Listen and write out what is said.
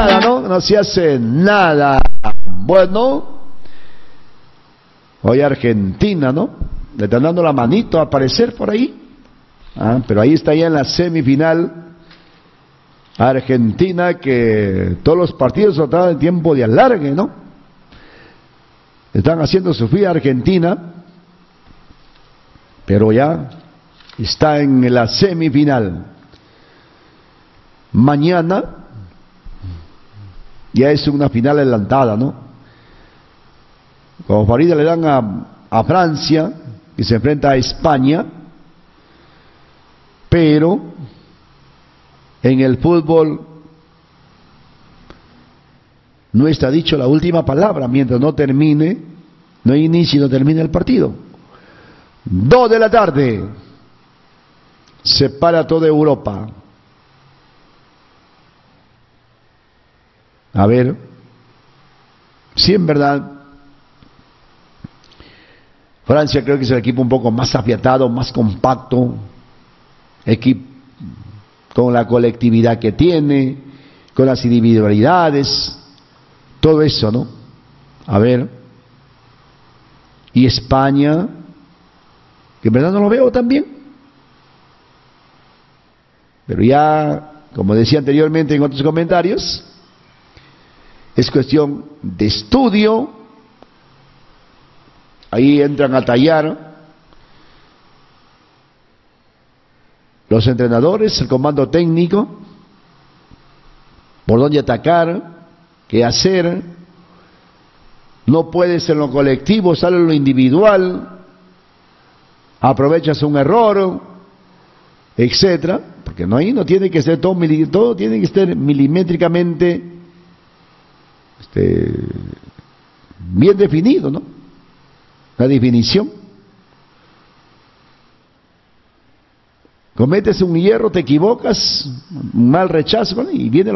nada, ¿no? No se hace nada. Bueno, hoy Argentina, ¿no? Le están dando la manito a aparecer por ahí. Pero ahí está ya en la semifinal. Argentina, que todos los partidos son en tiempo de alargue, ¿no? Están haciendo sufrir a Argentina, pero ya está en la semifinal. Mañana ya es una final adelantada, ¿no? Como favorita le dan a Francia, que se enfrenta a España, pero en el fútbol no está dicho la última palabra mientras no termine, no inicie y no termine el partido. 2 de la tarde, se para toda Europa. A ver, si en verdad Francia creo que es el equipo un poco más afiatado, más compacto, equipo con la colectividad que tiene, con las individualidades, todo eso, ¿no? A ver, y España, que en verdad no lo veo tan bien, pero ya, como decía anteriormente en otros comentarios, es cuestión de estudio. Ahí entran a tallar los entrenadores, el comando técnico, por dónde atacar, qué hacer. No puedes en lo colectivo, sale en lo individual, aprovechas un error, etcétera, porque no tiene que ser todo tiene que estar milimétricamente bien definido, ¿no? La definición. Cometes un hierro, te equivocas, un mal rechazo, y viene